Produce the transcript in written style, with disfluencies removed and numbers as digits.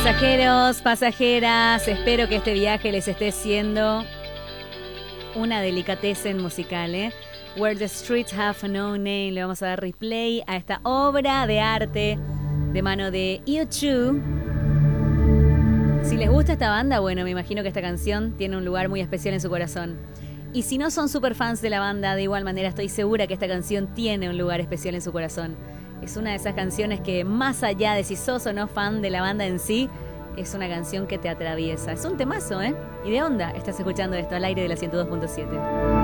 Pasajeros, pasajeras, espero que este viaje les esté siendo una delicatessen musical, ¿eh? Where the Streets Have No Name. Le vamos a dar replay a esta obra de arte de mano de U2. Si les gusta esta banda, bueno, me imagino que esta canción tiene un lugar muy especial en su corazón. Y si no son super fans de la banda, de igual manera estoy segura que esta canción tiene un lugar especial en su corazón. Es una de esas canciones que, más allá de si sos o no fan de la banda en sí, es una canción que te atraviesa. Es un temazo, ¿eh? Y de onda estás escuchando esto al aire de la 102.7.